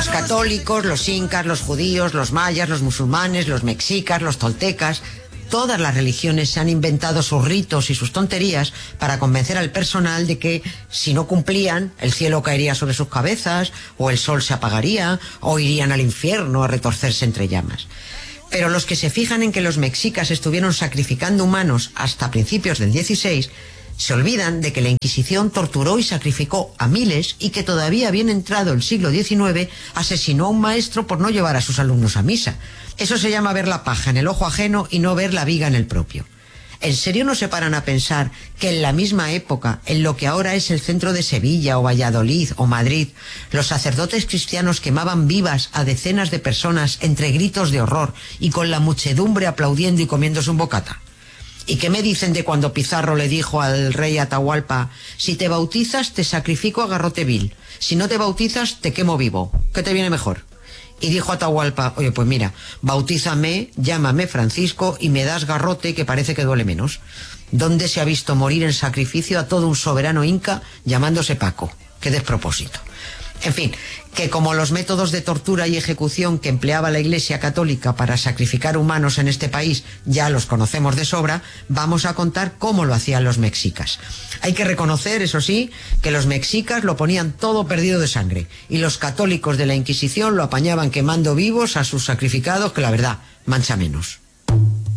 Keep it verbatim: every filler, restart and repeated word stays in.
Los católicos, los incas, los judíos, los mayas, los musulmanes, los mexicas, los toltecas, todas las religiones se han inventado sus ritos y sus tonterías para convencer al personal de que si no cumplían, el cielo caería sobre sus cabezas, o el sol se apagaría, o irían al infierno a retorcerse entre llamas. Pero los que se fijan en que los mexicas estuvieron sacrificando humanos hasta principios del dieciséis, se olvidan de que la Inquisición torturó y sacrificó a miles y que todavía bien entrado el siglo diecinueve asesinó a un maestro por no llevar a sus alumnos a misa. Eso se llama ver la paja en el ojo ajeno y no ver la viga en el propio. ¿En serio no se paran a pensar que en la misma época, en lo que ahora es el centro de Sevilla o Valladolid o Madrid, los sacerdotes cristianos quemaban vivas a decenas de personas entre gritos de horror y con la muchedumbre aplaudiendo y comiéndose un bocata? ¿Y qué me dicen de cuando Pizarro le dijo al rey Atahualpa: si te bautizas te sacrifico a garrote vil, si no te bautizas te quemo vivo? ¿Qué te viene mejor? Y dijo Atahualpa: oye, pues mira, bautízame, llámame Francisco y me das garrote, que parece que duele menos. ¿Dónde se ha visto morir en sacrificio a todo un soberano inca llamándose Paco? ¡Qué despropósito! En fin, que como los métodos de tortura y ejecución que empleaba la Iglesia Católica para sacrificar humanos en este país ya los conocemos de sobra, vamos a contar cómo lo hacían los mexicas. Hay que reconocer, eso sí, que los mexicas lo ponían todo perdido de sangre y los católicos de la Inquisición lo apañaban quemando vivos a sus sacrificados, que la verdad, mancha menos.